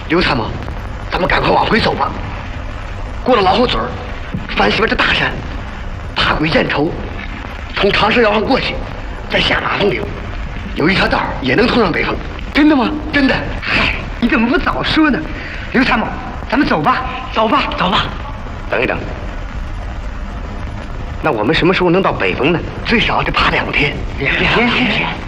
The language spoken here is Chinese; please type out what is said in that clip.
刘参谋，咱们赶快往回走吧。过了老虎嘴儿，翻西边这大山，爬过雁头，从长蛇腰上过去，再下马蜂岭，有一条道也能通上北方。真的吗？真的。 嗨，你怎么不早说呢？刘参谋，咱们走吧，走吧，走吧。 等一等，那我们什么时候能到北方呢？最少得爬2天。 2天。